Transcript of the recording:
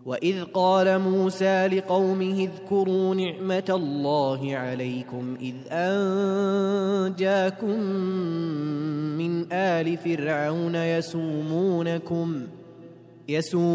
وإذ قال موسى لقومه اذكروا نعمة الله عليكم إذ أنجاكم من آل فرعون يسومونكم